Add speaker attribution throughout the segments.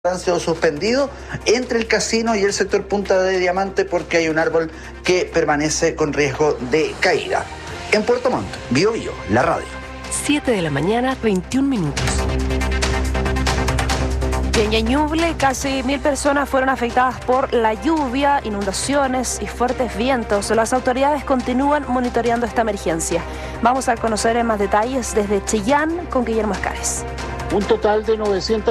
Speaker 1: sido suspendido entre el casino y el sector Punta de Diamante porque hay un árbol que permanece con riesgo de caída. En Puerto Montt, Bío Bío, la radio.
Speaker 2: 7 de la mañana, 21 minutos. En Ñuble, casi 1.000 personas fueron afectadas por la lluvia, inundaciones y fuertes vientos. Las autoridades continúan monitoreando esta emergencia. Vamos a conocer más detalles desde Chillán con Guillermo Escares.
Speaker 3: Un total de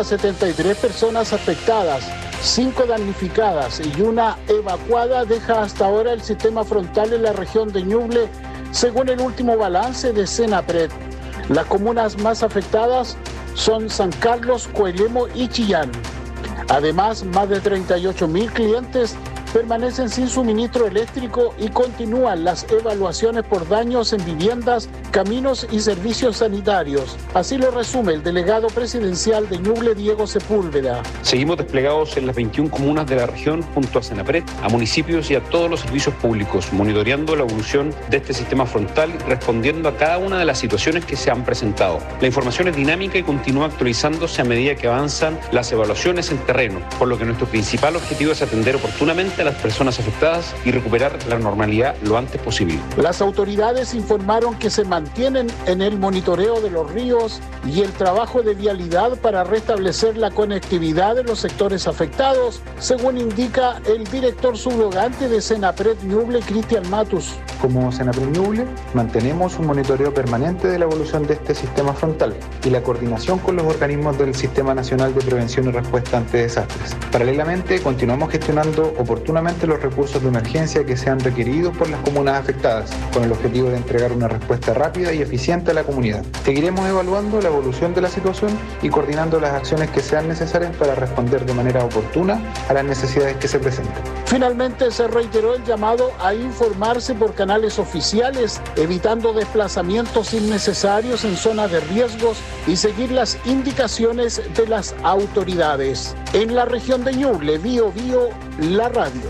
Speaker 3: 973 personas afectadas, 5 damnificadas y una evacuada deja hasta ahora el sistema frontal en la región de Ñuble, según el último balance de Senapred. Las comunas más afectadas son San Carlos, Coelemo y Chillán. Además, más de 38.000 clientes permanecen sin suministro eléctrico y continúan las evaluaciones por daños en viviendas, caminos y servicios sanitarios. Así lo resume el delegado presidencial de Ñuble, Diego Sepúlveda.
Speaker 4: Seguimos desplegados en las 21 comunas de la región junto a Senapred, a municipios y a todos los servicios públicos, monitoreando la evolución de este sistema frontal y respondiendo a cada una de las situaciones que se han presentado. La información es dinámica y continúa actualizándose a medida que avanzan las evaluaciones en terreno, por lo que nuestro principal objetivo es atender oportunamente a las personas afectadas y recuperar la normalidad lo antes posible.
Speaker 3: Las autoridades informaron que se mantienen en el monitoreo de los ríos y el trabajo de vialidad para restablecer la conectividad de los sectores afectados, según indica el director subrogante de Senapred Ñuble, Cristian Matus.
Speaker 5: Como Senapred Ñuble, mantenemos un monitoreo permanente de la evolución de este sistema frontal y la coordinación con los organismos del Sistema Nacional de Prevención y Respuesta ante Desastres. Paralelamente, continuamos gestionando oportunamente los recursos de emergencia que sean requeridos por las comunas afectadas, con el objetivo de entregar una respuesta rápida y eficiente a la comunidad. Seguiremos evaluando la evolución de la situación y coordinando las acciones que sean necesarias para responder de manera oportuna a las necesidades que se presenten.
Speaker 3: Finalmente, se reiteró el llamado a informarse por canales oficiales, evitando desplazamientos innecesarios en zonas de riesgos y seguir las indicaciones de las autoridades. En la región de Ñuble, Bío Bío, la radio.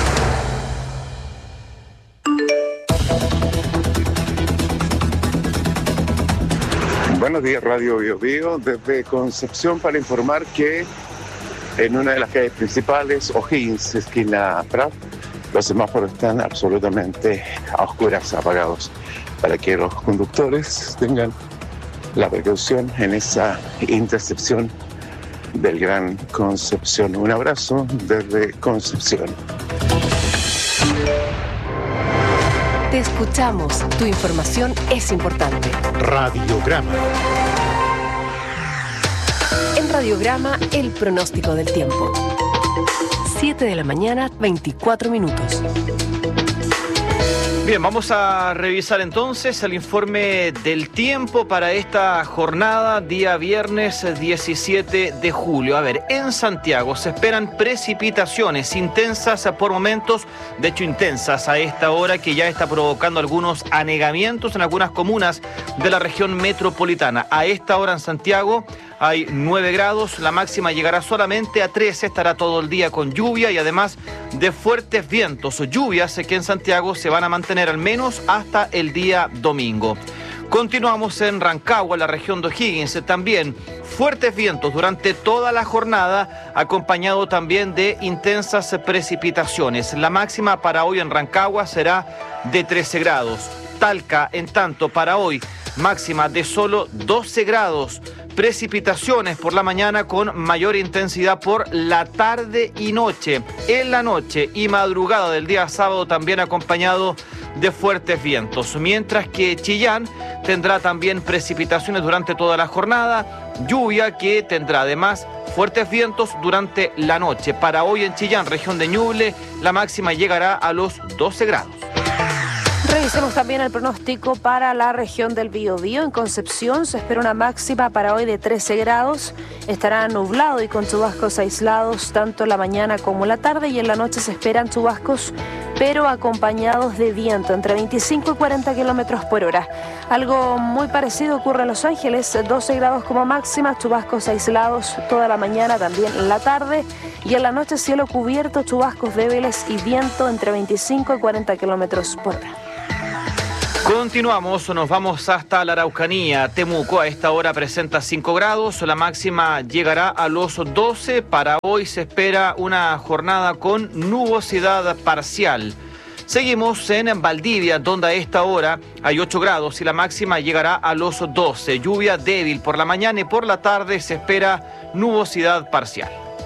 Speaker 6: Buenos días, Radio Bío Bío, desde Concepción para informar que en una de las calles principales, O'Higgins, esquina Prat, los semáforos están absolutamente a oscuras, apagados, para que los conductores tengan la precaución en esa intercepción del Gran Concepción. Un abrazo desde Concepción.
Speaker 2: Te escuchamos. Tu información es importante.
Speaker 7: Radiograma.
Speaker 2: En Radiograma, el pronóstico del tiempo. 7 de la mañana, 24 minutos.
Speaker 8: Bien, vamos a revisar entonces el informe del tiempo para esta jornada, día viernes 17 de julio. A ver, en Santiago se esperan precipitaciones intensas por momentos, de hecho intensas a esta hora, que ya está provocando algunos anegamientos en algunas comunas de la región metropolitana. A esta hora en Santiago hay 9 grados, la máxima llegará solamente a 13, estará todo el día con lluvia y además de fuertes vientos, lluvias que en Santiago se van a mantener al menos hasta el día domingo. Continuamos en Rancagua, la región de O'Higgins, también fuertes vientos durante toda la jornada, acompañado también de intensas precipitaciones. La máxima para hoy en Rancagua será de 13 grados. Talca, en tanto, para hoy, máxima de solo 12 grados. Precipitaciones por la mañana con mayor intensidad por la tarde y noche. En la noche y madrugada del día sábado también acompañado de fuertes vientos. Mientras que Chillán tendrá también precipitaciones durante toda la jornada. Lluvia que tendrá además fuertes vientos durante la noche. Para hoy en Chillán, región de Ñuble, la máxima llegará a los 12 grados.
Speaker 2: Revisemos también el pronóstico para la región del Biobío. En Concepción se espera una máxima para hoy de 13 grados. Estará nublado y con chubascos aislados tanto en la mañana como en la tarde, y en la noche se esperan chubascos pero acompañados de viento entre 25 y 40 kilómetros por hora. Algo muy parecido ocurre en Los Ángeles, 12 grados como máxima, chubascos aislados toda la mañana, también en la tarde, y en la noche cielo cubierto, chubascos débiles y viento entre 25 y 40 kilómetros por hora.
Speaker 8: Continuamos, nos vamos hasta la Araucanía. Temuco a esta hora presenta 5 grados, la máxima llegará a los 12. Para hoy se espera una jornada con nubosidad parcial. Seguimos en Valdivia, donde a esta hora hay 8 grados y la máxima llegará a los 12. Lluvia débil por la mañana y por la tarde se espera nubosidad parcial.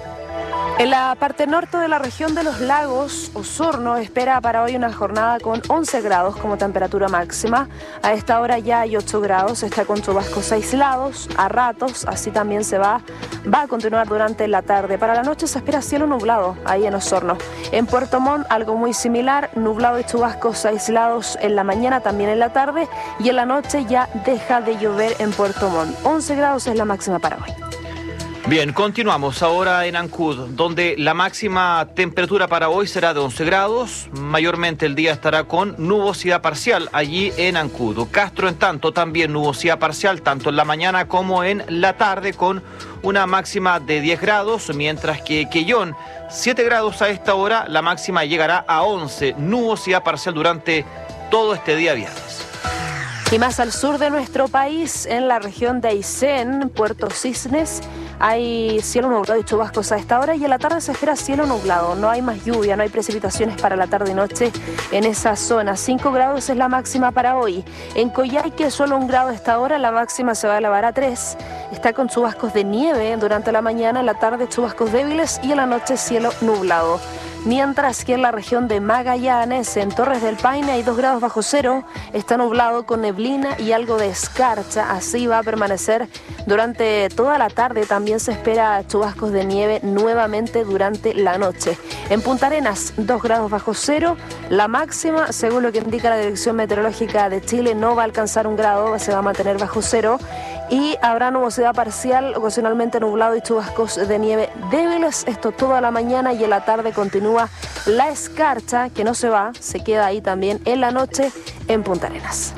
Speaker 2: En la parte norte de la región de los lagos, Osorno espera para hoy una jornada con 11 grados como temperatura máxima. A esta hora ya hay 8 grados, está con chubascos aislados, a ratos, así también va a continuar durante la tarde. Para la noche se espera cielo nublado ahí en Osorno. En Puerto Montt algo muy similar, nublado y chubascos aislados en la mañana, también en la tarde, y en la noche ya deja de llover en Puerto Montt. 11 grados es la máxima para hoy.
Speaker 8: Bien, continuamos ahora en Ancud, donde la máxima temperatura para hoy será de 11 grados. Mayormente el día estará con nubosidad parcial allí en Ancud. Castro, en tanto, también nubosidad parcial, tanto en la mañana como en la tarde, con una máxima de 10 grados, mientras que Quellón, 7 grados a esta hora, la máxima llegará a 11, nubosidad parcial durante todo este día viernes.
Speaker 2: Y más al sur de nuestro país, en la región de Aysén, Puerto Cisnes, hay cielo nublado y chubascos a esta hora, y en la tarde se espera cielo nublado. No hay más lluvia, no hay precipitaciones para la tarde y noche en esa zona. 5 grados es la máxima para hoy. En Coyhaique solo 1 grado a esta hora, la máxima se va a elevar a 3. Está con chubascos de nieve durante la mañana, en la tarde chubascos débiles y en la noche cielo nublado. Mientras que en la región de Magallanes, en Torres del Paine, hay 2 grados bajo cero, está nublado con neblina y algo de escarcha. Así va a permanecer durante toda la tarde. También se espera chubascos de nieve nuevamente durante la noche. En Punta Arenas, 2 grados bajo cero, la máxima, según lo que indica la Dirección Meteorológica de Chile, no va a alcanzar 1 grado, se va a mantener bajo cero. Y habrá nubosidad parcial, ocasionalmente nublado y chubascos de nieve débiles. Esto toda la mañana, y en la tarde continúa la escarcha, que no se va, se queda ahí también en la noche en Punta Arenas.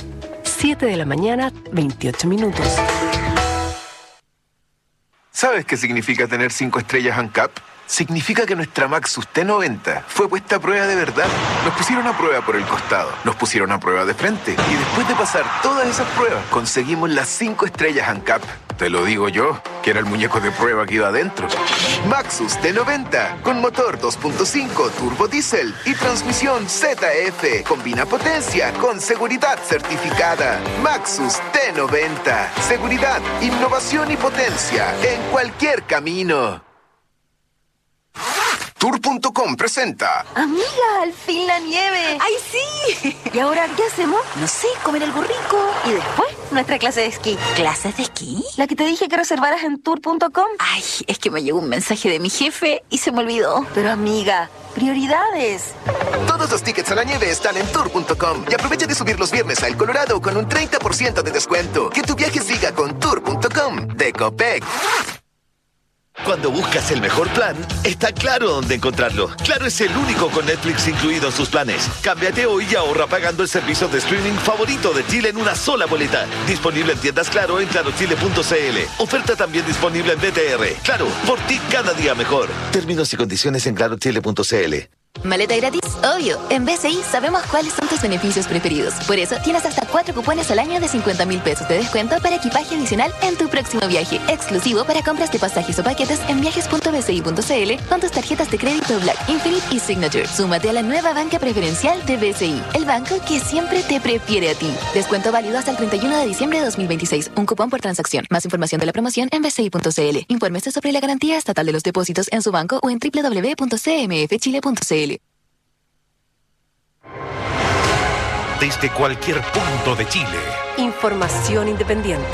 Speaker 7: 7 de la mañana, 28 minutos.
Speaker 9: ¿Sabes qué significa tener 5 estrellas ANCAP? Significa que nuestra Maxus T90 fue puesta a prueba de verdad. Nos pusieron a prueba por el costado, nos pusieron a prueba de frente, y después de pasar todas esas pruebas, conseguimos las 5 estrellas ANCAP. Te lo digo yo, que era el muñeco de prueba que iba adentro. Maxus T90, con motor 2.5 turbo diésel y transmisión ZF. Combina potencia con seguridad certificada. Maxus T90, seguridad, innovación y potencia en cualquier camino. Tour.com presenta.
Speaker 10: Amiga, al fin la nieve.
Speaker 11: ¡Ay, sí!
Speaker 10: ¿Y ahora qué hacemos?
Speaker 11: No sé, comer algo rico.
Speaker 10: Y después, nuestra clase de esquí.
Speaker 11: ¿Clases de esquí?
Speaker 10: La que te dije que reservaras en Tour.com.
Speaker 11: Ay, es que me llegó un mensaje de mi jefe y se me olvidó.
Speaker 10: Pero amiga, prioridades.
Speaker 9: Todos los tickets a la nieve están en Tour.com. Y aprovecha de subir los viernes a El Colorado con un 30% de descuento. Que tu viaje siga con Tour.com de Copec.
Speaker 12: Cuando buscas el mejor plan, está Claro dónde encontrarlo. Claro es el único con Netflix incluido en sus planes. Cámbiate hoy y ahorra pagando el servicio de streaming favorito de Chile en una sola boleta. Disponible en tiendas Claro en clarochile.cl. Oferta también disponible en BTR. Claro, por ti cada día mejor. Términos y condiciones en clarochile.cl.
Speaker 13: ¿Maleta gratis? Obvio. En BCI sabemos cuáles son tus beneficios preferidos. Por eso tienes hasta 4 cupones al año de 50.000 pesos de descuento para equipaje adicional en tu próximo viaje. Exclusivo para compras de pasajes o paquetes en viajes.bci.cl con tus tarjetas de crédito Black, Infinite y Signature. Súmate a la nueva banca preferencial de BCI, el banco que siempre te prefiere a ti. Descuento válido hasta el 31 de diciembre de 2026. Un cupón por transacción. Más información de la promoción en bci.cl. Infórmese sobre la garantía estatal de los depósitos en su banco o en www.cmfchile.cl.
Speaker 14: Desde cualquier punto de Chile.
Speaker 7: Información independiente.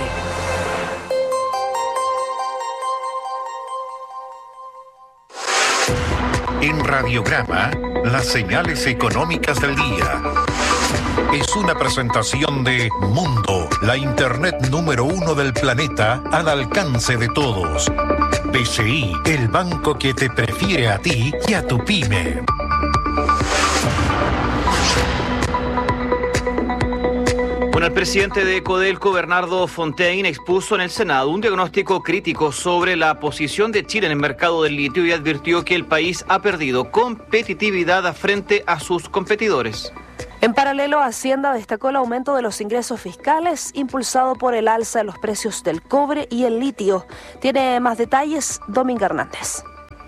Speaker 14: En Radiograma, las señales económicas del día. Es una presentación de Mundo, la internet número 1 del planeta al alcance de todos. BCI, el banco que te prefiere a ti y a tu pyme.
Speaker 8: Bueno, el presidente de Codelco, Bernardo Fontaine, expuso en el Senado un diagnóstico crítico sobre la posición de Chile en el mercado del litio y advirtió que el país ha perdido competitividad frente a sus competidores.
Speaker 2: En paralelo, Hacienda destacó el aumento de los ingresos fiscales impulsado por el alza de los precios del cobre y el litio. Tiene más detalles Dominga Hernández.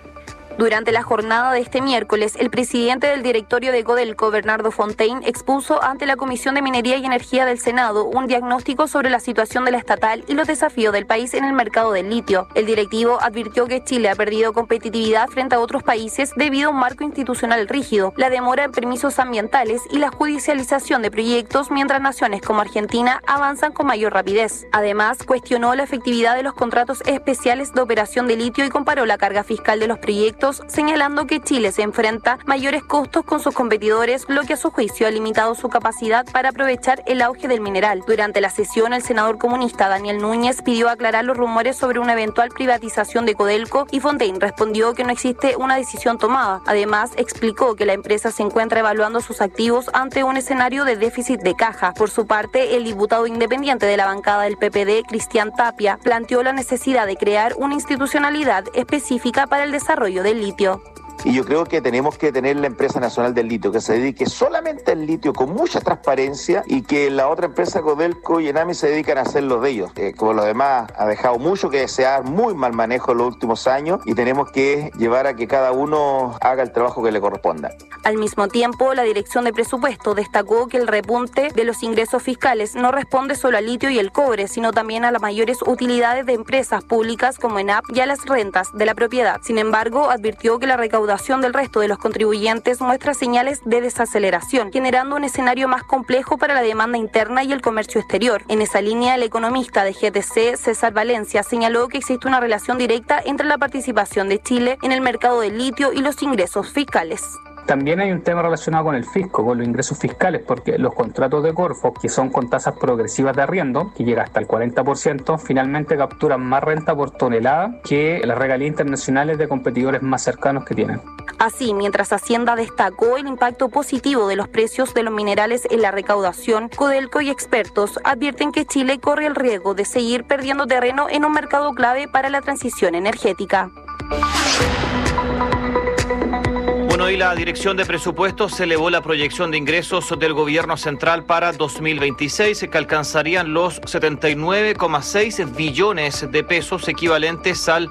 Speaker 15: Durante la jornada de este miércoles, el presidente del directorio de Codelco, Bernardo Fontaine, expuso ante la Comisión de Minería y Energía del Senado un diagnóstico sobre la situación de la estatal y los desafíos del país en el mercado del litio. El directivo advirtió que Chile ha perdido competitividad frente a otros países debido a un marco institucional rígido, la demora en permisos ambientales y la judicialización de proyectos, mientras naciones como Argentina avanzan con mayor rapidez. Además, cuestionó la efectividad de los contratos especiales de operación de litio y comparó la carga fiscal de los proyectos, señalando que Chile se enfrenta mayores costos con sus competidores, lo que a su juicio ha limitado su capacidad para aprovechar el auge del mineral. Durante la sesión, el senador comunista Daniel Núñez pidió aclarar los rumores sobre una eventual privatización de Codelco y Fontaine respondió que no existe una decisión tomada. Además, explicó que la empresa se encuentra evaluando sus activos ante un escenario de déficit de caja. Por su parte, el diputado independiente de la bancada del PPD, Cristian Tapia, planteó la necesidad de crear una institucionalidad específica para el desarrollo del litio.
Speaker 16: Y yo creo que tenemos que tener la empresa nacional del litio, que se dedique solamente al litio con mucha transparencia y que la otra empresa, Codelco y Enami, se dedican a hacer lo de ellos. Como los demás, ha dejado mucho que desear, muy mal manejo en los últimos años y tenemos que llevar a que cada uno haga el trabajo que le corresponda.
Speaker 15: Al mismo tiempo, la Dirección de Presupuesto destacó que el repunte de los ingresos fiscales no responde solo al litio y el cobre, sino también a las mayores utilidades de empresas públicas como ENAP y a las rentas de la propiedad. Sin embargo, advirtió que la recaudación del resto de los contribuyentes muestra señales de desaceleración, generando un escenario más complejo para la demanda interna y el comercio exterior. En esa línea, el economista de GTC, César Valencia, señaló que existe una relación directa entre la participación de Chile en el mercado del litio y los ingresos fiscales.
Speaker 17: También hay un tema relacionado con el fisco, con los ingresos fiscales, porque los contratos de Corfo, que son con tasas progresivas de arriendo, que llega hasta el 40%, finalmente capturan más renta por tonelada que las regalías internacionales de competidores más cercanos que tienen.
Speaker 15: Así, mientras Hacienda destacó el impacto positivo de los precios de los minerales en la recaudación, Codelco y expertos advierten que Chile corre el riesgo de seguir perdiendo terreno en un mercado clave para la transición energética.
Speaker 8: Bueno, y la Dirección de Presupuestos elevó la proyección de ingresos del gobierno central para 2026, que alcanzarían los 79,6 billones de pesos, equivalentes al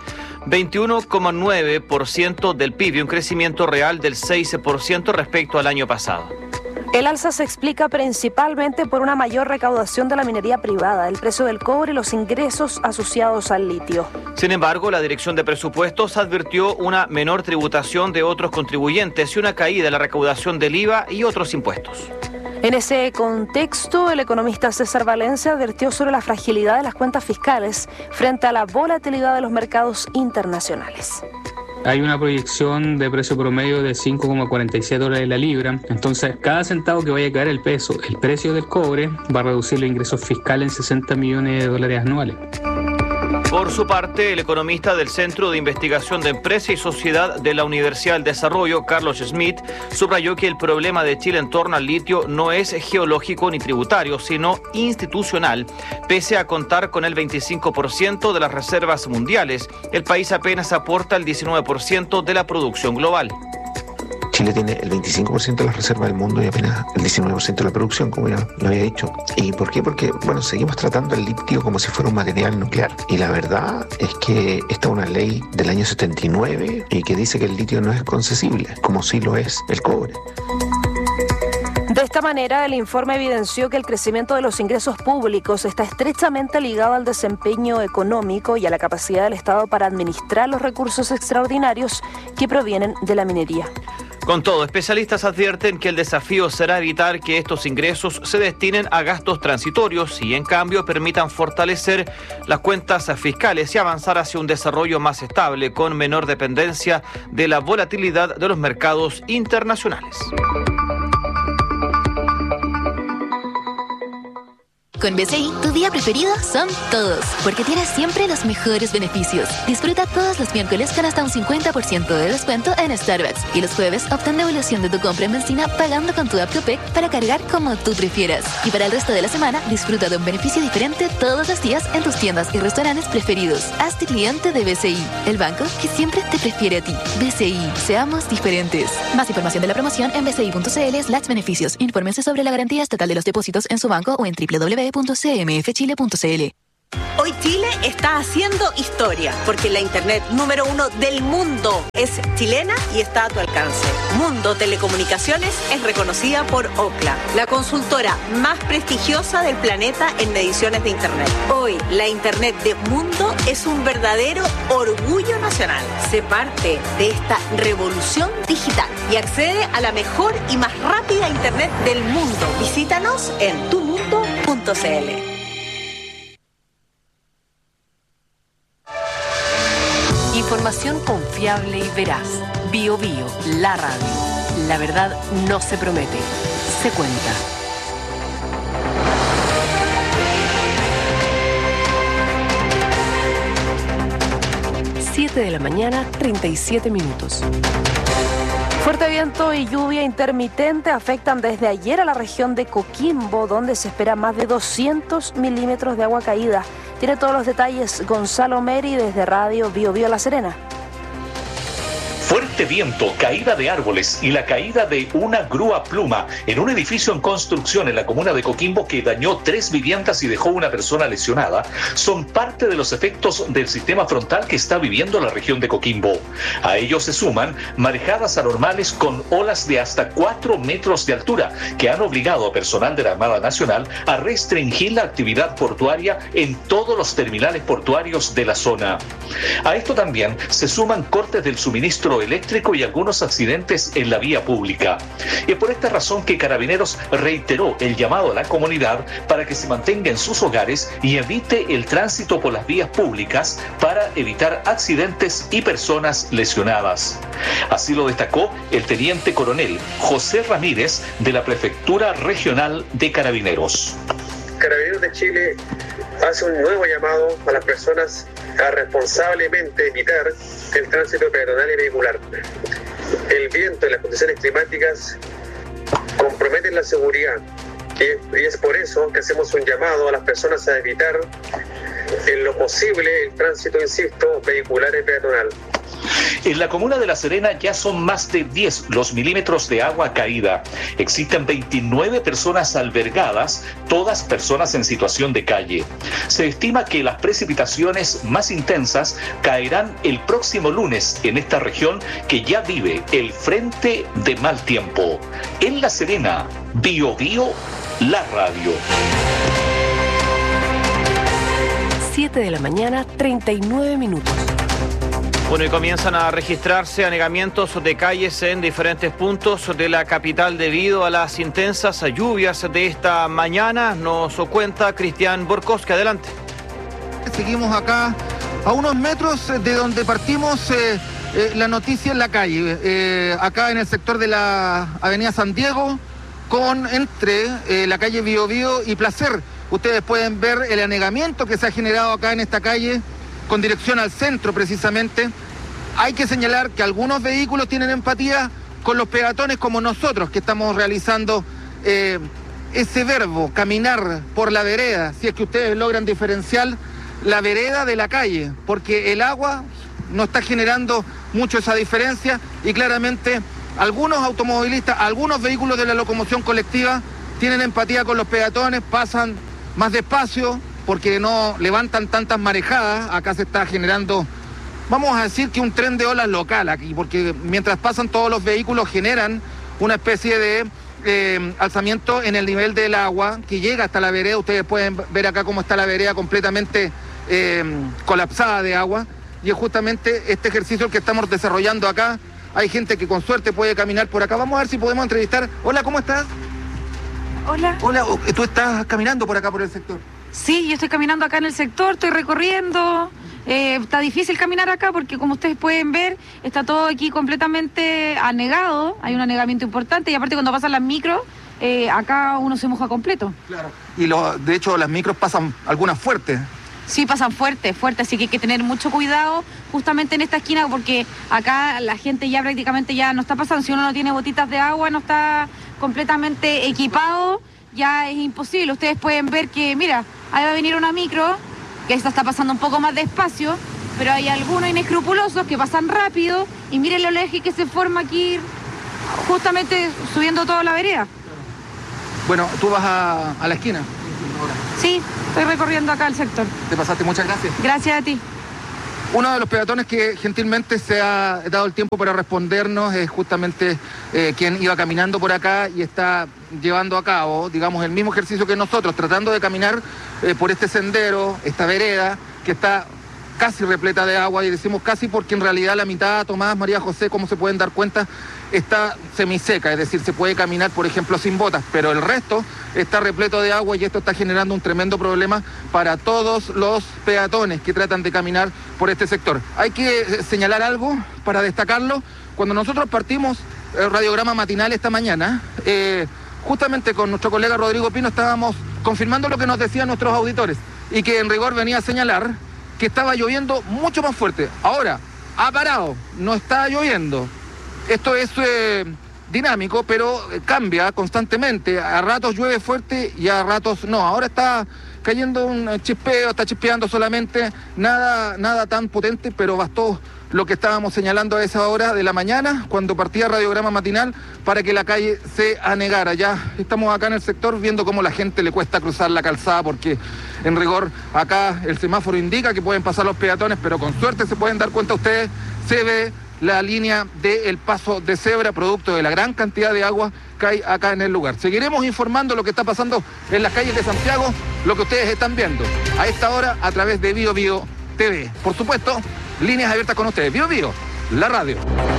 Speaker 8: 21,9% del PIB, un crecimiento real del 6% respecto al año pasado.
Speaker 2: El alza se explica principalmente por una mayor recaudación de la minería privada, el precio del cobre y los ingresos asociados al litio.
Speaker 8: Sin embargo, la Dirección de Presupuestos advirtió una menor tributación de otros contribuyentes y una caída en la recaudación del IVA y otros impuestos.
Speaker 2: En ese contexto, el economista César Valencia advirtió sobre la fragilidad de las cuentas fiscales frente a la volatilidad de los mercados internacionales.
Speaker 17: Hay una proyección de precio promedio de $5,47 la libra, entonces cada centavo que vaya a caer el precio del cobre va a reducir los ingresos fiscales en $60 millones anuales.
Speaker 8: Por su parte, el economista del Centro de Investigación de Empresa y Sociedad de la Universidad del Desarrollo, Carlos Schmidt, subrayó que el problema de Chile en torno al litio no es geológico ni tributario, sino institucional. Pese a contar con el 25% de las reservas mundiales, el país apenas aporta el 19% de la producción global.
Speaker 18: Chile tiene el 25% de las reservas del mundo y apenas el 19% de la producción, como ya lo había dicho. ¿Y por qué? Porque, bueno, seguimos tratando el litio como si fuera un material nuclear. Y la verdad es que esta es una ley del año 79 y que dice que el litio no es concesible, como sí lo es el cobre.
Speaker 2: De esta manera, el informe evidenció que el crecimiento de los ingresos públicos está estrechamente ligado al desempeño económico y a la capacidad del Estado para administrar los recursos extraordinarios que provienen de la minería.
Speaker 8: Con todo, especialistas advierten que el desafío será evitar que estos ingresos se destinen a gastos transitorios y, en cambio, permitan fortalecer las cuentas fiscales y avanzar hacia un desarrollo más estable, con menor dependencia de la volatilidad de los mercados internacionales.
Speaker 13: Con BCI, tu día preferido son todos, porque tienes siempre los mejores beneficios. Disfruta todos los miércoles con hasta un 50% de descuento en Starbucks. Y los jueves, obtén devolución de tu compra en benzina pagando con tu app Copec para cargar como tú prefieras. Y para el resto de la semana, disfruta de un beneficio diferente todos los días en tus tiendas y restaurantes preferidos. Hazte cliente de BCI, el banco que siempre te prefiere a ti. BCI, seamos diferentes. Más información de la promoción en bci.cl/beneficios. Infórmense sobre la garantía estatal de los depósitos en su banco o en www.cmfchile.cl.
Speaker 19: Hoy Chile está haciendo historia, porque la internet número 1 del mundo es chilena y está a tu alcance. Mundo Telecomunicaciones es reconocida por Ookla, la consultora más prestigiosa del planeta en mediciones de internet. Hoy, la internet de Mundo es un verdadero orgullo nacional. Sé parte de esta revolución digital y accede a la mejor y más rápida internet del mundo. Visítanos en tumundo.cl.
Speaker 7: Información confiable y veraz. BioBio, la radio. La verdad no se promete, se cuenta. 7 de la mañana, 37 minutos.
Speaker 2: Fuerte viento y lluvia intermitente afectan desde ayer a la región de Coquimbo, donde se espera más de 200 milímetros de agua caída. Tiene todos los detalles Gonzalo Meri desde Radio BioBio La Serena.
Speaker 20: Fuerte viento, caída de árboles y la caída de una grúa pluma en un edificio en construcción en la comuna de Coquimbo que dañó 3 viviendas y dejó una persona lesionada son parte de los efectos del sistema frontal que está viviendo la región de Coquimbo. A ello se suman marejadas anormales con olas de hasta 4 metros de altura que han obligado a personal de la Armada Nacional a restringir la actividad portuaria en todos los terminales portuarios de la zona. A esto también se suman cortes del suministro eléctrico y algunos accidentes en la vía pública. Y es por esta razón que Carabineros reiteró el llamado a la comunidad para que se mantenga en sus hogares y evite el tránsito por las vías públicas para evitar accidentes y personas lesionadas. Así lo destacó el teniente coronel José Ramírez de la Prefectura Regional de Carabineros.
Speaker 21: Carabineros de Chile hace un nuevo llamado a las personas a responsablemente evitar el tránsito peatonal y vehicular. El viento y las condiciones climáticas comprometen la seguridad y es por eso que hacemos un llamado a las personas a evitar en lo posible el tránsito, insisto, vehicular y peatonal.
Speaker 20: En la comuna de La Serena ya son más de 10 los milímetros de agua caída. Existen 29 personas albergadas, todas personas en situación de calle. Se estima que las precipitaciones más intensas caerán el próximo lunes en esta región que ya vive el frente de mal tiempo. En La Serena, BioBio, la radio.
Speaker 7: 7 de la mañana, 39 minutos.
Speaker 8: Bueno, y comienzan a registrarse anegamientos de calles en diferentes puntos de la capital debido a las intensas lluvias de esta mañana. Nos cuenta Cristian Borkowski. Adelante.
Speaker 22: Seguimos acá a unos metros de donde partimos la noticia en la calle. Acá en el sector de la avenida San Diego, entre la calle BioBio y Placer. Ustedes pueden ver el anegamiento que se ha generado acá en esta calle con dirección al centro precisamente. Hay que señalar que algunos vehículos tienen empatía con los peatones como nosotros, que estamos realizando ese verbo, caminar por la vereda, si es que ustedes logran diferenciar la vereda de la calle, porque el agua no está generando mucho esa diferencia y claramente algunos automovilistas, algunos vehículos de la locomoción colectiva tienen empatía con los peatones, pasan más despacio, porque no levantan tantas marejadas. Acá se está generando, vamos a decir que un tren de olas local aquí, porque mientras pasan todos los vehículos generan una especie de alzamiento en el nivel del agua que llega hasta la vereda. Ustedes pueden ver acá cómo está la vereda completamente colapsada de agua, y es justamente este ejercicio el que estamos desarrollando acá. Hay gente que con suerte puede caminar por acá. Vamos a ver si podemos entrevistar. Hola, ¿cómo estás?
Speaker 23: Hola.
Speaker 22: Hola, ¿tú estás caminando por acá por el sector?
Speaker 23: Sí, yo estoy caminando acá en el sector, estoy recorriendo. Está difícil caminar acá porque, como ustedes pueden ver, está todo aquí completamente anegado. Hay un anegamiento importante y aparte cuando pasan las micros acá uno se moja completo.
Speaker 22: Claro. Y de hecho las micros pasan algunas fuertes.
Speaker 23: Sí, pasan fuerte, así que hay que tener mucho cuidado justamente en esta esquina porque acá la gente ya prácticamente ya no está pasando. Si uno no tiene botitas de agua, no está completamente equipado, ya es imposible. Ustedes pueden ver que, mira, ahí va a venir una micro, que esta está pasando un poco más despacio, pero hay algunos inescrupulosos que pasan rápido y miren el eje que se forma aquí justamente subiendo toda la vereda.
Speaker 22: Bueno, tú vas a la esquina.
Speaker 23: Sí, estoy recorriendo acá el sector.
Speaker 22: Te pasaste, muchas gracias.
Speaker 23: Gracias a ti.
Speaker 22: Uno de los peatones que gentilmente se ha dado el tiempo para respondernos es justamente quien iba caminando por acá y está llevando a cabo, digamos, el mismo ejercicio que nosotros, tratando de caminar por este sendero, esta vereda, que está casi repleta de agua, y decimos casi porque en realidad la mitad, Tomás, María José, como se pueden dar cuenta, está semiseca, es decir, se puede caminar, por ejemplo, sin botas, pero el resto está repleto de agua y esto está generando un tremendo problema para todos los peatones que tratan de caminar por este sector. Hay que señalar algo para destacarlo. Cuando nosotros partimos el radiograma matinal esta mañana, justamente con nuestro colega Rodrigo Pino estábamos confirmando lo que nos decían nuestros auditores y que en rigor venía a señalar que estaba lloviendo mucho más fuerte. Ahora, ha parado, no está lloviendo. Esto es dinámico, pero cambia constantemente. A ratos llueve fuerte y a ratos no. Ahora está cayendo un chispeo, está chispeando solamente, nada tan potente, pero bastó lo que estábamos señalando a esa hora de la mañana, cuando partía radiograma matinal, para que la calle se anegara. Ya estamos acá en el sector viendo cómo la gente le cuesta cruzar la calzada, porque en rigor acá el semáforo indica que pueden pasar los peatones, pero con suerte se pueden dar cuenta ustedes, se ve la línea del paso de cebra, producto de la gran cantidad de agua que hay acá en el lugar. Seguiremos informando lo que está pasando en las calles de Santiago, lo que ustedes están viendo a esta hora a través de Bio Bio TV. Por supuesto, líneas abiertas con ustedes. Bio Bio, la radio.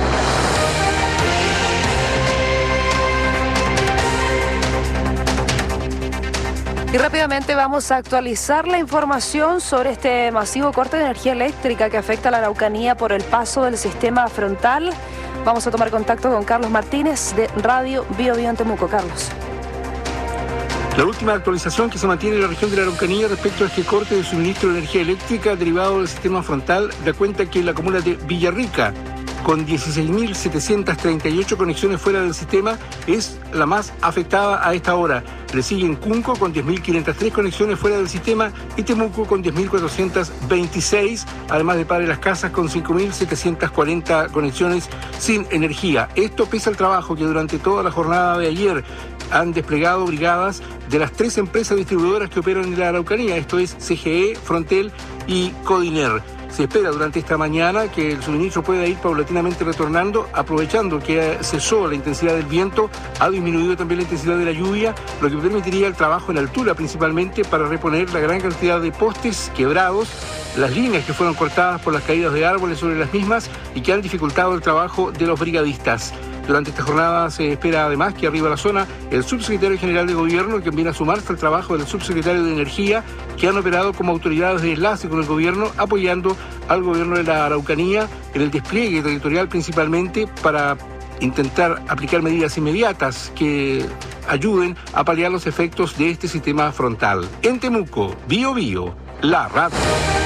Speaker 2: Y rápidamente vamos a actualizar la información sobre este masivo corte de energía eléctrica que afecta a la Araucanía por el paso del sistema frontal. Vamos a tomar contacto con Carlos Martínez de Radio Bio Bio en Temuco. Carlos.
Speaker 1: La última actualización que se mantiene en la región de la Araucanía respecto a este corte de suministro de energía eléctrica derivado del sistema frontal da cuenta que la comuna de Villarrica, con 16.738 conexiones fuera del sistema, es la más afectada a esta hora. Le siguen Cunco con 10.503 conexiones fuera del sistema y Temuco con 10.426, además de Padre Las Casas con 5.740 conexiones sin energía. Esto pese al trabajo que durante toda la jornada de ayer han desplegado brigadas de las 3 empresas distribuidoras que operan en la Araucanía, esto es CGE, Frontel y Codiner. Se espera durante esta mañana que el suministro pueda ir paulatinamente retornando, aprovechando que cesó la intensidad del viento, ha disminuido también la intensidad de la lluvia, lo que permitiría el trabajo en altura principalmente para reponer la gran cantidad de postes quebrados, las líneas que fueron cortadas por las caídas de árboles sobre las mismas y que han dificultado el trabajo de los brigadistas. Durante esta jornada se espera además que arriba a la zona el subsecretario general de Gobierno, que viene a sumarse al trabajo del subsecretario de Energía, que han operado como autoridades de enlace con el Gobierno, apoyando al Gobierno de la Araucanía en el despliegue territorial principalmente para intentar aplicar medidas inmediatas que ayuden a paliar los efectos de este sistema frontal. En Temuco, Bio Bio, la radio.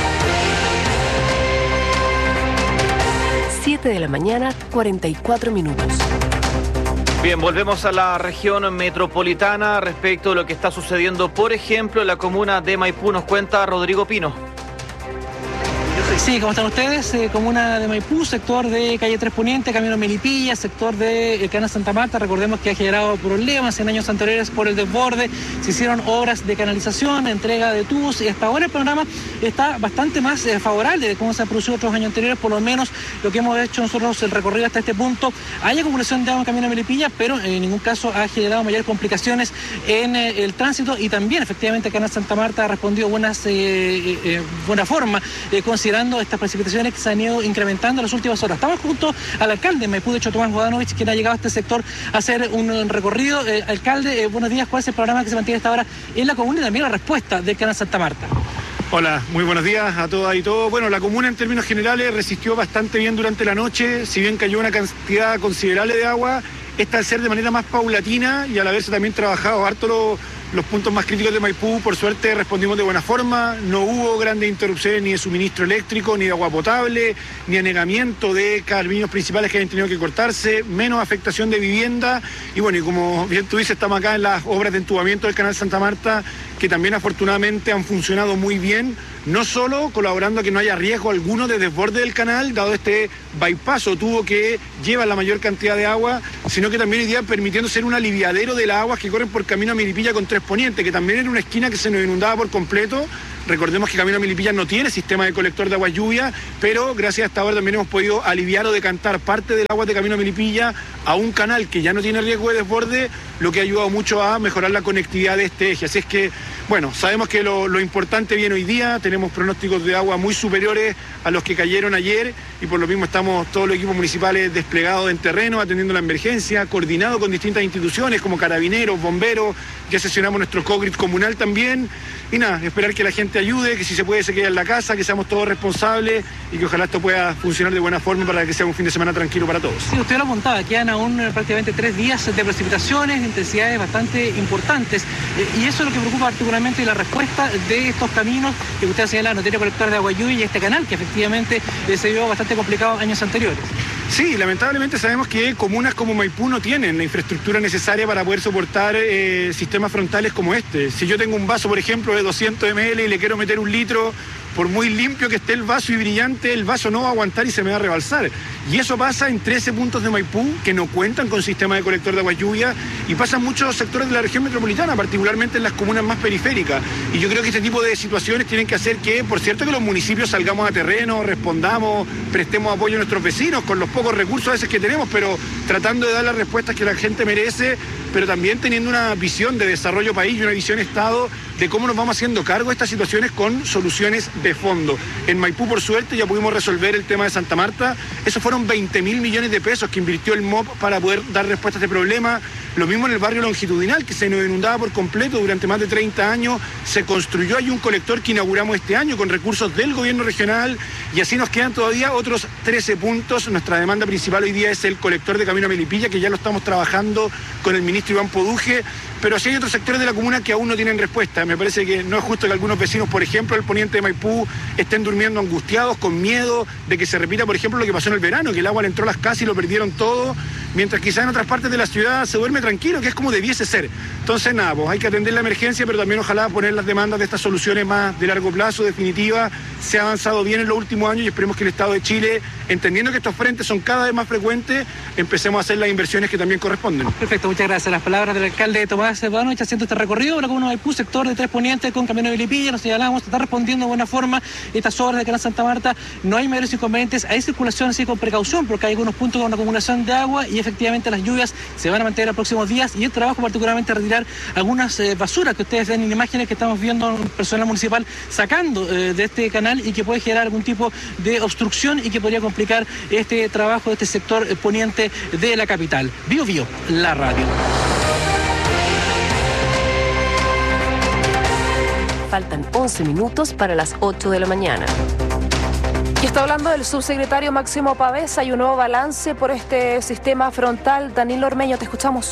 Speaker 7: 7 de la mañana, 44 minutos.
Speaker 8: Bien, volvemos a la región metropolitana respecto de lo que está sucediendo, por ejemplo, en la comuna de Maipú. Nos cuenta Rodrigo Pino.
Speaker 4: Sí, ¿cómo están ustedes? Comuna de Maipú, sector de Calle 3 Poniente, Camino Melipilla, sector de Canal Santa Marta. Recordemos que ha generado problemas en años anteriores por el desborde. Se hicieron obras de canalización, entrega de tubos y hasta ahora el panorama está bastante más favorable de cómo se ha producido otros años anteriores. Por lo menos lo que hemos hecho nosotros, el recorrido hasta este punto, hay acumulación de agua en Camino Melipilla, pero en ningún caso ha generado mayores complicaciones en el tránsito, y también efectivamente Canal Santa Marta ha respondido buena forma, considerando estas precipitaciones que se han ido incrementando en las últimas horas. Estamos junto al alcalde de Maipú, de hecho, Tomás Bodanovich, quien ha llegado a este sector a hacer un recorrido. Alcalde, buenos días. ¿Cuál es el programa que se mantiene a esta hora en la comuna y también la respuesta del Canal Santa Marta?
Speaker 5: Hola, muy buenos días a todas y todos. Bueno, la comuna en términos generales resistió bastante bien durante la noche, si bien cayó una cantidad considerable de agua. esta al ser de manera más paulatina y al haberse también trabajado harto los puntos más críticos de Maipú, por suerte respondimos de buena forma, no hubo grandes interrupciones ni de suministro eléctrico, ni de agua potable, ni anegamiento de caminos principales que hayan tenido que cortarse, menos afectación de vivienda, y bueno, y como bien tú dices, estamos acá en las obras de entubamiento del canal Santa Marta, que también afortunadamente han funcionado muy bien, no solo colaborando a que no haya riesgo alguno de desborde del canal, dado este bypass o tubo que lleva la mayor cantidad de agua, sino que también hoy día permitiendo ser un aliviadero de las aguas que corren por Camino a Milipilla con Tres Poniente, que también era una esquina que se nos inundaba por completo. Recordemos que Camino a Milipilla no tiene sistema de colector de agua lluvia, pero gracias a esta obra también hemos podido aliviar o decantar parte del agua de Camino a Milipilla a un canal que ya no tiene riesgo de desborde, lo que ha ayudado mucho a mejorar la conectividad de este eje. Así es que, bueno, sabemos que lo importante viene hoy día, tenemos pronósticos de agua muy superiores a los que cayeron ayer y por lo mismo estamos todos los equipos municipales desplegados en terreno, atendiendo la emergencia, coordinados con distintas instituciones como carabineros, bomberos, ya sesionamos nuestro COGRID comunal también, y nada, esperar que la gente ayude, que si se puede se quede en la casa, que seamos todos responsables y que ojalá esto pueda funcionar de buena forma para que sea un fin de semana tranquilo para todos.
Speaker 4: Sí, usted lo apuntaba, quedan aún prácticamente 3 días de precipitaciones, intensidades bastante importantes, y eso es lo que preocupa particularmente la respuesta de estos caminos que usted ha señalado, no tiene colector de agua lluvia y este canal que efectivamente se vio bastante complicado años anteriores.
Speaker 5: Sí, lamentablemente sabemos que comunas como Maipú no tienen la infraestructura necesaria para poder soportar sistemas frontales como este. Si yo tengo un vaso, por ejemplo, de 200 ml y le quiero meter 1 litro, por muy limpio que esté el vaso y brillante, el vaso no va a aguantar y se me va a rebalsar. Y eso pasa en 13 puntos de Maipú que no cuentan con sistema de colector de agua lluvia y pasa en muchos sectores de la región metropolitana, particularmente en las comunas más periféricas. Y yo creo que este tipo de situaciones tienen que hacer que, por cierto, que los municipios salgamos a terreno, respondamos, prestemos apoyo a nuestros vecinos con los pocos recursos a veces que tenemos, pero tratando de dar las respuestas que la gente merece, pero también teniendo una visión de desarrollo país y una visión Estado de cómo nos vamos haciendo cargo de estas situaciones con soluciones de fondo. En Maipú, por suerte, ya pudimos resolver el tema de Santa Marta. Esos fueron 20.000 millones de pesos que invirtió el MOP para poder dar respuesta a este problema. Lo mismo en el barrio Longitudinal, que se nos inundaba por completo durante más de 30 años. Se construyó ahí un colector que inauguramos este año con recursos del gobierno regional y así nos quedan todavía otros 13 puntos. Nuestra demanda principal hoy día es el colector de Camino a Milipilla, que ya lo estamos trabajando con el ministro Iván Poduje, pero así hay otros sectores de la comuna que aún no tienen respuesta. Me parece que no es justo que algunos vecinos, por ejemplo, del poniente de Maipú, estén durmiendo angustiados, con miedo de que se repita, por ejemplo, lo que pasó en el verano, que el agua le entró a las casas y lo perdieron todo, mientras quizás en otras partes de la ciudad se duerme tranquilo, que es como debiese ser. Entonces, nada, pues hay que atender la emergencia, pero también ojalá poner las demandas de estas soluciones más de largo plazo, definitivas. Se ha avanzado bien en los últimos años y esperemos que el Estado de Chile, entendiendo que estos frentes son cada vez más frecuentes, empecemos a hacer las inversiones que también corresponden.
Speaker 4: Perfecto, muchas gracias. Las palabras del alcalde Tomás Ivanovich haciendo este recorrido por la comuna de Maipú, sector de Tres Poniente con Camino de Milipilla. Nos señalamos, está respondiendo de buena forma estas obras de Canal Santa Marta. No hay mayores inconvenientes, hay circulación así con precaución porque hay algunos puntos con acumulación de agua y efectivamente las lluvias se van a mantener los próximos días y el trabajo particularmente retirar algunas basuras que ustedes ven en imágenes que estamos viendo personal municipal sacando de este canal y que puede generar algún tipo de obstrucción y que podría complicar este trabajo de este sector poniente de la capital. Bio Bio, la radio.
Speaker 7: Faltan 11 minutos para las 8 de la mañana.
Speaker 2: Y está hablando del subsecretario Máximo Pavés. Hay un nuevo balance por este sistema frontal. Danilo Ormeño, te escuchamos.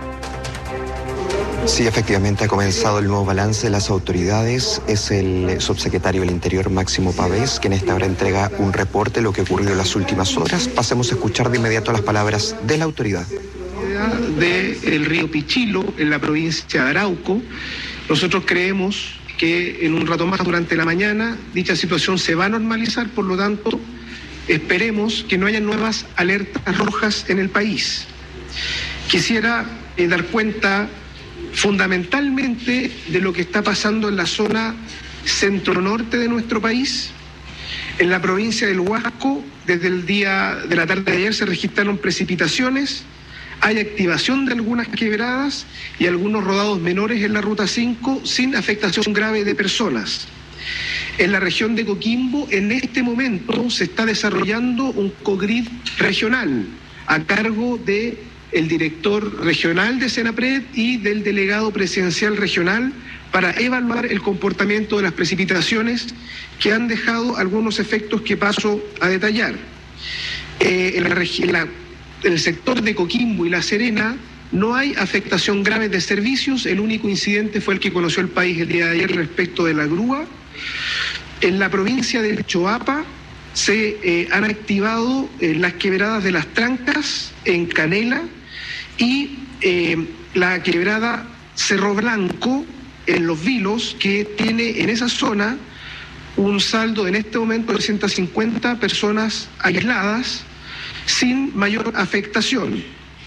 Speaker 3: Sí, efectivamente ha comenzado el nuevo balance de las autoridades. Es el subsecretario del Interior, Máximo Pavés, quien a esta hora entrega un reporte de lo que ocurrió en las últimas horas. Pasemos a escuchar de inmediato las palabras de la autoridad.
Speaker 6: Del río Pichilo, en la provincia de Arauco. Nosotros creemos que en un rato más durante la mañana dicha situación se va a normalizar, por lo tanto esperemos que no haya nuevas alertas rojas en el país. Quisiera dar cuenta fundamentalmente de lo que está pasando en la zona centro-norte de nuestro país. En la provincia del Huasco, desde el día de la tarde de ayer se registraron precipitaciones. Hay activación de algunas quebradas y algunos rodados menores en la Ruta 5 sin afectación grave de personas. En la región de Coquimbo, en este momento, se está desarrollando un COGRID regional a cargo del director regional de Senapred y del delegado presidencial regional para evaluar el comportamiento de las precipitaciones que han dejado algunos efectos que paso a detallar. En la en el sector de Coquimbo y La Serena no hay afectación grave de servicios. El único incidente fue el que conoció el país el día de ayer respecto de la grúa. En la provincia de Choapa se han activado las quebradas de Las Trancas en Canela y la quebrada Cerro Blanco en Los Vilos, que tiene en esa zona un saldo en este momento de 250 personas aisladas sin mayor afectación.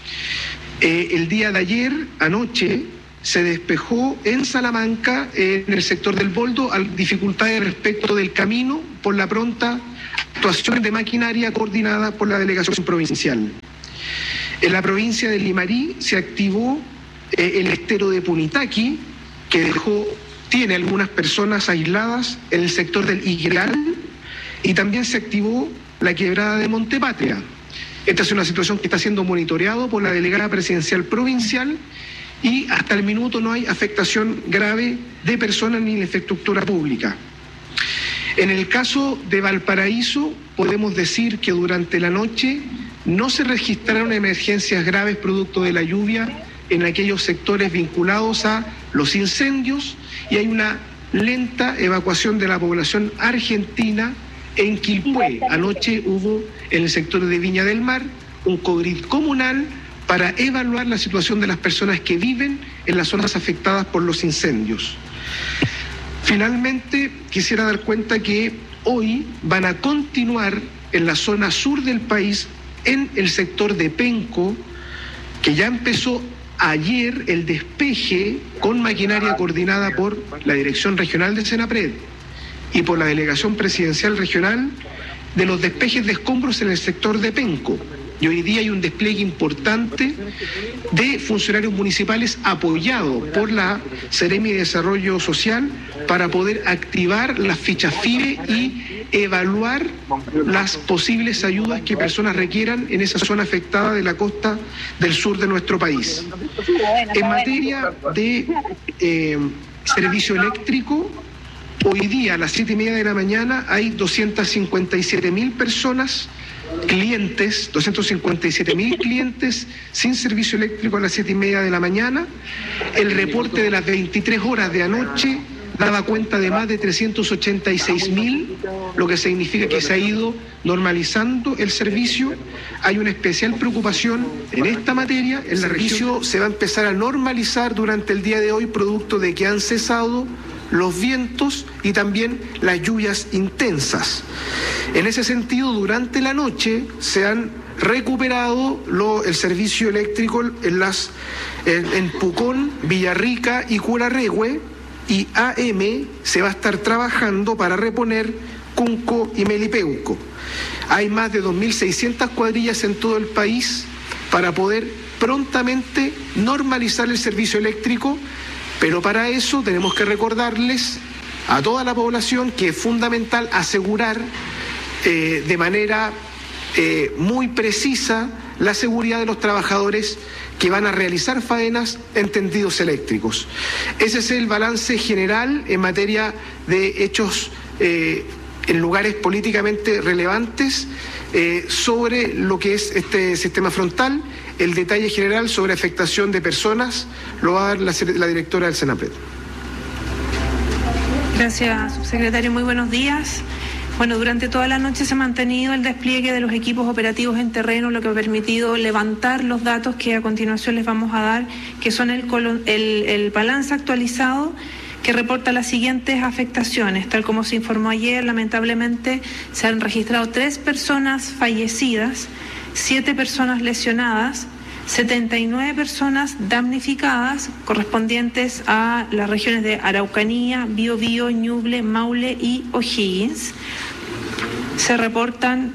Speaker 6: El día de ayer, anoche, se despejó en Salamanca, en el sector del Boldo, dificultades respecto del camino por la pronta actuación de maquinaria coordinada por la delegación provincial. En la provincia de Limarí se activó el estero de Punitaqui, que tiene algunas personas aisladas en el sector del Higueral, y también se activó la quebrada de Montepatria. Esta es una situación que está siendo monitoreado por la delegada presidencial provincial y hasta el minuto no hay afectación grave de personas ni de infraestructura pública. En el caso de Valparaíso, podemos decir que durante la noche no se registraron emergencias graves producto de la lluvia en aquellos sectores vinculados a los incendios, y hay una lenta evacuación de la población argentina en Quilpué. Anoche hubo en el sector de Viña del Mar un COGRID comunal para evaluar la situación de las personas que viven en las zonas afectadas por los incendios. Finalmente, quisiera dar cuenta que hoy van a continuar en la zona sur del país, en el sector de Penco, que ya empezó ayer el despeje con maquinaria coordinada por la Dirección Regional de Senapred y por la Delegación Presidencial Regional, de los despejes de escombros en el sector de Penco. Y hoy día hay un despliegue importante de funcionarios municipales apoyado por la Seremi de Desarrollo Social para poder activar las fichas FIBE y evaluar las posibles ayudas que personas requieran en esa zona afectada de la costa del sur de nuestro país. En materia de servicio eléctrico, hoy día a las 7:30 de la mañana hay 257.000 personas, clientes, 257.000 clientes sin servicio eléctrico a las 7:30 de la mañana. El reporte de las 23 horas de anoche daba cuenta de más de 386.000, lo que significa que se ha ido normalizando el servicio. Hay una especial preocupación en esta materia. En la región se va a empezar a normalizar durante el día de hoy, producto de que han cesado los vientos y también las lluvias intensas. En ese sentido, durante la noche se han recuperado el servicio eléctrico en Pucón, Villarrica y Curarrehue, y AM se va a estar trabajando para reponer Cunco y Melipeuco. Hay más de 2.600 cuadrillas en todo el país para poder prontamente normalizar el servicio eléctrico. Pero para eso tenemos que recordarles a toda la población que es fundamental asegurar de manera muy precisa la seguridad de los trabajadores que van a realizar faenas en tendidos eléctricos. Ese es el balance general en materia de hechos en lugares políticamente relevantes sobre lo que es este sistema frontal. El detalle general sobre afectación de personas lo va a dar la directora del Senapred.
Speaker 9: Gracias, subsecretario. Muy buenos días. Bueno, durante toda la noche se ha mantenido el despliegue de los equipos operativos en terreno, lo que ha permitido levantar los datos que a continuación les vamos a dar, que son el balance actualizado que reporta las siguientes afectaciones. Tal como se informó ayer, lamentablemente se han registrado 3 personas fallecidas, 7 personas lesionadas, 79 personas damnificadas, correspondientes a las regiones de Araucanía, Biobío, Ñuble, Maule y O'Higgins. Se reportan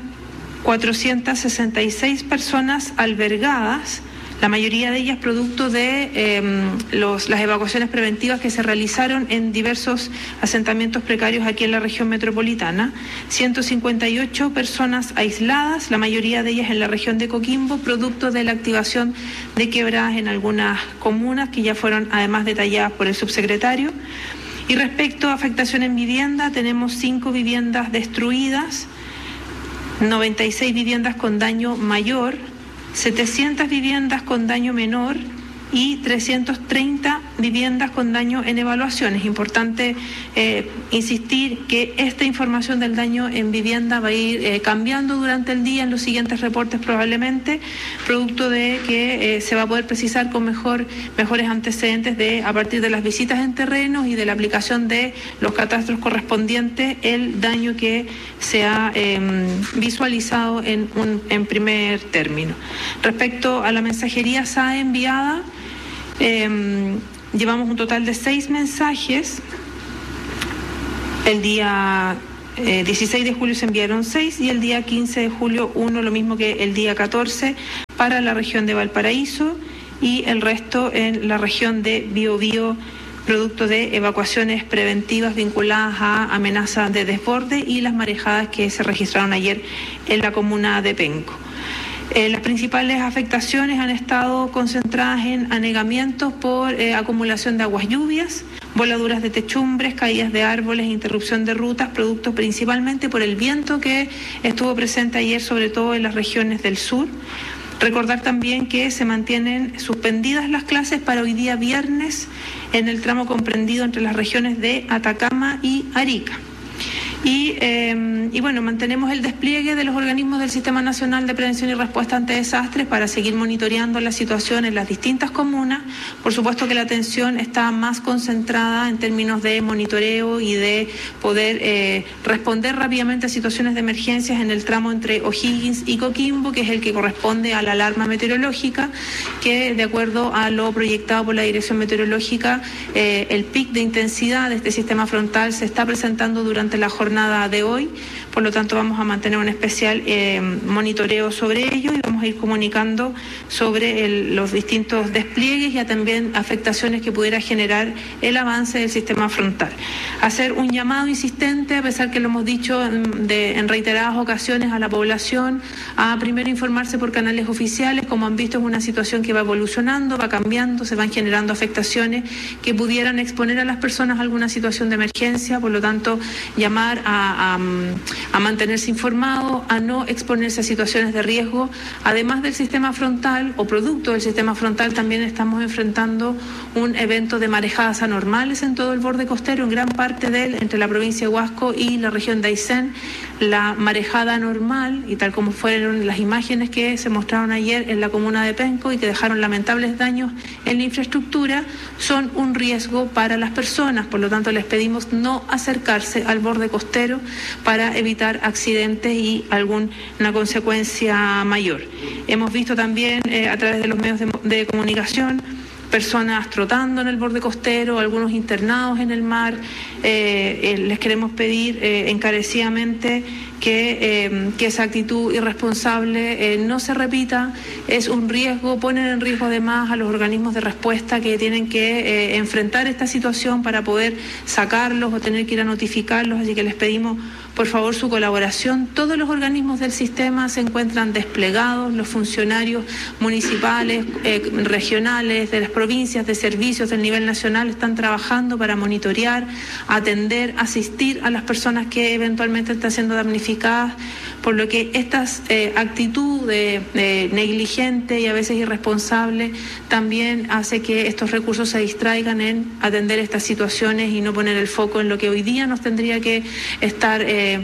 Speaker 9: 466 personas albergadas, la mayoría de ellas producto de las evacuaciones preventivas que se realizaron en diversos asentamientos precarios aquí en la región metropolitana. 158 personas aisladas, la mayoría de ellas en la región de Coquimbo, producto de la activación de quebradas en algunas comunas que ya fueron además detalladas por el subsecretario. Y respecto a afectación en vivienda, tenemos 5 viviendas destruidas, 96 viviendas con daño mayor, 700 viviendas con daño menor y 330 viviendas con daño en evaluación. Es importante insistir que esta información del daño en vivienda va a ir cambiando durante el día en los siguientes reportes probablemente, producto de que se va a poder precisar con mejores antecedentes a partir de las visitas en terrenos y de la aplicación de los catastros correspondientes, el daño que se ha visualizado en primer término. Respecto a la mensajería SAE enviada, llevamos un total de 6 mensajes. El día 16 de julio se enviaron 6 y el día 15 de julio 1, lo mismo que el día 14 para la región de Valparaíso y el resto en la región de Biobío, producto de evacuaciones preventivas vinculadas a amenazas de desborde y las marejadas que se registraron ayer en la comuna de Penco. Las principales afectaciones han estado concentradas en anegamientos por acumulación de aguas lluvias, voladuras de techumbres, caídas de árboles e interrupción de rutas, producto principalmente por el viento que estuvo presente ayer, sobre todo en las regiones del sur. Recordar también que se mantienen suspendidas las clases para hoy día viernes en el tramo comprendido entre las regiones de Atacama y Arica. Y bueno, mantenemos el despliegue de los organismos del Sistema Nacional de Prevención y Respuesta ante Desastres para seguir monitoreando la situación en las distintas comunas. Por supuesto que la atención está más concentrada en términos de monitoreo y de poder responder rápidamente a situaciones de emergencias en el tramo entre O'Higgins y Coquimbo, que es el que corresponde a la alarma meteorológica, que de acuerdo a lo proyectado por la Dirección Meteorológica, el pic de intensidad de este sistema frontal se está presentando durante la jornada de hoy, por lo tanto vamos a mantener un especial monitoreo sobre ello y vamos a ir comunicando sobre los distintos despliegues y también afectaciones que pudiera generar el avance del sistema frontal. Hacer un llamado insistente, a pesar que lo hemos dicho en reiteradas ocasiones a la población, a primero informarse por canales oficiales. Como han visto, es una situación que va evolucionando, va cambiando, se van generando afectaciones que pudieran exponer a las personas a alguna situación de emergencia, por lo tanto llamar a mantenerse informado, a no exponerse a situaciones de riesgo. Además del sistema frontal o producto del sistema frontal, también estamos enfrentando un evento de marejadas anormales en todo el borde costero, en gran parte de él, entre la provincia de Huasco y la región de Aysén. La marejada anormal, y tal como fueron las imágenes que se mostraron ayer en la comuna de Penco y que dejaron lamentables daños en la infraestructura, son un riesgo para las personas. Por lo tanto, les pedimos no acercarse al borde costero para evitar accidentes y alguna consecuencia mayor. Hemos visto también a través de los medios de comunicación personas trotando en el borde costero, algunos internados en el mar. Les queremos pedir encarecidamente que esa actitud irresponsable no se repita. Es un riesgo, ponen en riesgo además a los organismos de respuesta que tienen que enfrentar esta situación para poder sacarlos o tener que ir a notificarlos, así que les pedimos por favor su colaboración. Todos los organismos del sistema se encuentran desplegados, los funcionarios municipales, regionales, de las provincias, de servicios del nivel nacional están trabajando para monitorear, atender, asistir a las personas que eventualmente están siendo damnificadas, por lo que esta actitud negligente y a veces irresponsable también hace que estos recursos se distraigan en atender estas situaciones y no poner el foco en lo que hoy día nos tendría que estar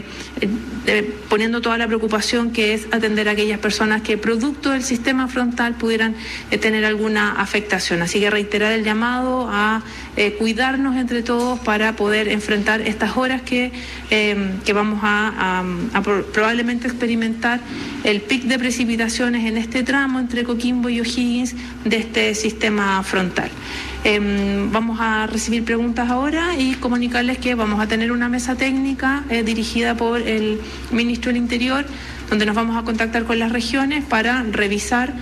Speaker 9: poniendo toda la preocupación, que es atender a aquellas personas que producto del sistema frontal pudieran tener alguna afectación. Así que reiterar el llamado a cuidarnos entre todos para poder enfrentar estas horas que vamos a probablemente experimentar el pic de precipitaciones en este tramo entre Coquimbo y O'Higgins de este sistema frontal. Vamos a recibir preguntas ahora y comunicarles que vamos a tener una mesa técnica dirigida por el Ministro del Interior, donde nos vamos a contactar con las regiones para revisar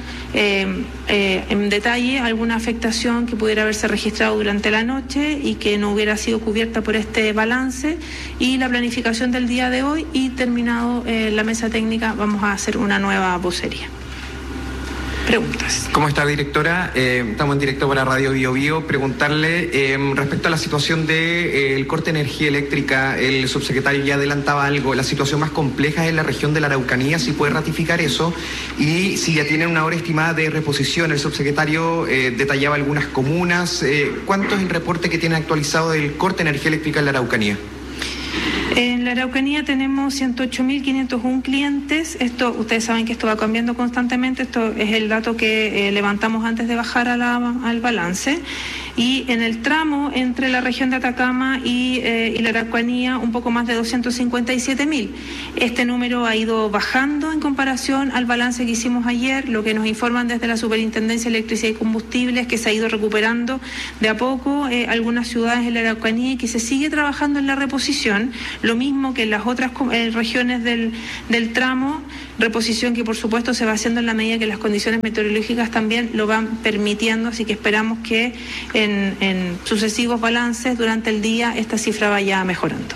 Speaker 9: en detalle alguna afectación que pudiera haberse registrado durante la noche y que no hubiera sido cubierta por este balance y la planificación del día de hoy, y terminado la mesa técnica vamos a hacer una nueva vocería. preguntas.
Speaker 10: ¿Cómo está, directora? Estamos en directo para Radio Bio Bio. Preguntarle respecto a la situación del corte de energía eléctrica. El subsecretario ya adelantaba algo. La situación más compleja es en la región de la Araucanía, si puede ratificar eso. Y si ya tienen una hora estimada de reposición. El subsecretario detallaba algunas comunas. ¿Cuánto es el reporte que tiene actualizado del corte de energía eléctrica en la Araucanía?
Speaker 9: En la Araucanía tenemos 108.501 clientes. Esto, ustedes saben que esto va cambiando constantemente. Esto es el dato que levantamos antes de bajar al balance. Y en el tramo entre la región de Atacama y la Araucanía, un poco más de 257.000. Este número ha ido bajando en comparación al balance que hicimos ayer. Lo que nos informan desde la Superintendencia de Electricidad y Combustibles es que se ha ido recuperando de a poco algunas ciudades en la Araucanía y que se sigue trabajando en la reposición, lo mismo que en las otras regiones del tramo, reposición que por supuesto se va haciendo en la medida que las condiciones meteorológicas también lo van permitiendo, así que esperamos que en sucesivos balances durante el día esta cifra vaya mejorando.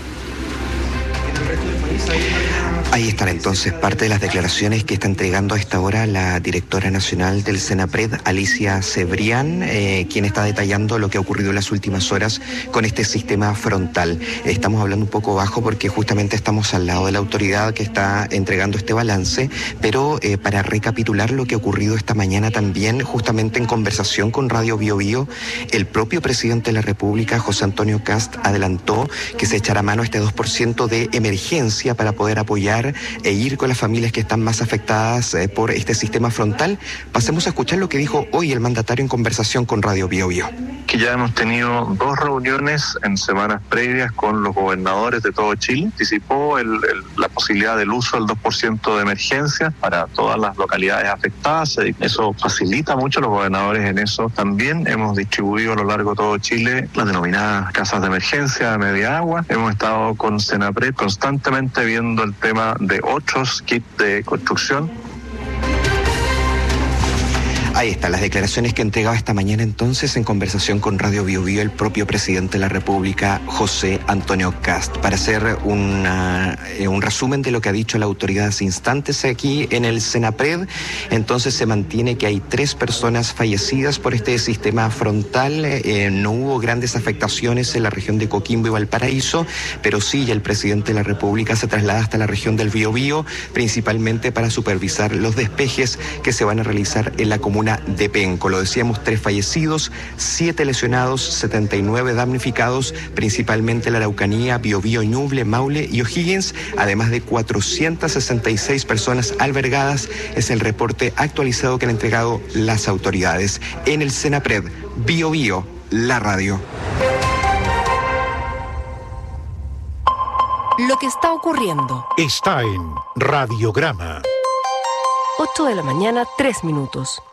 Speaker 3: Ahí están entonces parte de las declaraciones que está entregando a esta hora la directora nacional del Senapred, Alicia Cebrián, quien está detallando lo que ha ocurrido en las últimas horas con este sistema frontal. Estamos hablando un poco bajo porque justamente estamos al lado de la autoridad que está entregando este balance, pero para recapitular lo que ha ocurrido esta mañana también, justamente en conversación con Radio Bio Bio, el propio presidente de la República, José Antonio Kast, adelantó que se echará mano a este 2% de emergencia para poder apoyar e ir con las familias que están más afectadas por este sistema frontal. Pasemos a escuchar lo que dijo hoy el mandatario en conversación con Radio Bio Bio.
Speaker 11: Que ya hemos tenido 2 reuniones en semanas previas con los gobernadores de todo Chile. Anticipó la posibilidad del uso del 2% de emergencia para todas las localidades afectadas. Eso facilita mucho a los gobernadores en eso. También hemos distribuido a lo largo de todo Chile las denominadas casas de emergencia de media agua. Hemos estado con Senapred constantemente viendo el tema de otros kits de construcción.
Speaker 3: Ahí están las declaraciones que entregaba esta mañana entonces en conversación con Radio Bio Bio el propio presidente de la República, José Antonio Kast. Para hacer un resumen de lo que ha dicho la autoridad hace instantes aquí en el Senapred, entonces se mantiene que hay 3 personas fallecidas por este sistema frontal. No hubo grandes afectaciones en la región de Coquimbo y Valparaíso, pero sí ya el presidente de la República se traslada hasta la región del Biobío, principalmente para supervisar los despejes que se van a realizar en la comuna de Penco. Lo decíamos, 3 fallecidos, 7 lesionados, 79 damnificados, principalmente la Araucanía, Biobío, Ñuble, Maule y O'Higgins, además de 466 personas albergadas. Es el reporte actualizado que han entregado las autoridades. En el Senapred, Bio Bio, la radio.
Speaker 7: Lo que está ocurriendo
Speaker 14: está en Radiograma.
Speaker 7: 8 de la mañana, 3 minutos.